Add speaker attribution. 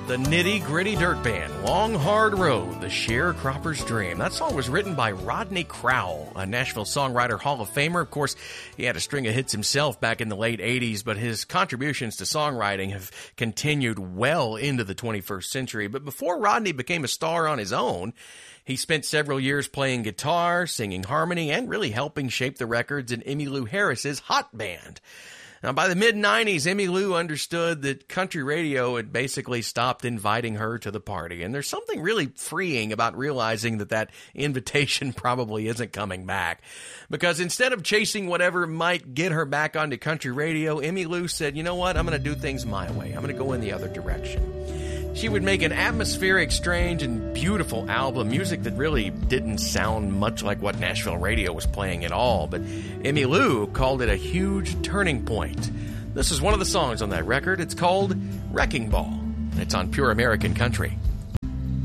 Speaker 1: The Nitty Gritty Dirt Band, Long Hard Road, The Sharecropper's Dream. That song was written by Rodney Crowell, a Nashville Songwriter Hall of Famer. Of course, he had a string of hits himself back in the late 80s, but his contributions to songwriting have continued well into the 21st century. But before Rodney became a star on his own, he spent several years playing guitar, singing harmony, and really helping shape the records in Emmylou Harris's Hot Band. Now, by the mid-90s, Emmylou understood that country radio had basically stopped inviting her to the party. And there's something really freeing about realizing that invitation probably isn't coming back. Because instead of chasing whatever might get her back onto country radio, Emmylou said, you know what, I'm going to do things my way. I'm going to go in the other direction. She would make an atmospheric, strange, and beautiful album, music that really didn't sound much like what Nashville radio was playing at all, but Emmylou called it a huge turning point. This is one of the songs on that record. It's called Wrecking Ball, and it's on Pure American Country.